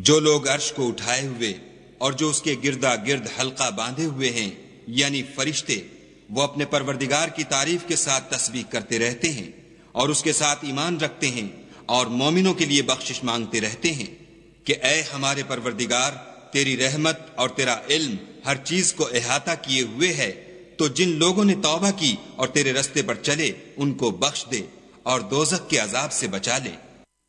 जो लोग अर्श को उठाए हुए और जो उसके गिरदा गिर्द हल्का बांधे हुए हैं, यानी फरिश्ते, वो अपने परवरदिगार की तारीफ के साथ तस्बीह करते रहते हैं और उसके साथ ईमान रखते हैं और मोमिनों के लिए बख्शिश मांगते रहते हैं कि ऐ हमारे परवरदिगार, तेरी रहमत और तेरा इल्म हर चीज को अहाता किए हुए है, तो जिन लोगों ने तौबा की और तेरे रस्ते पर चले उनको बख्श दे और दोज़ख के अजाब से बचा ले।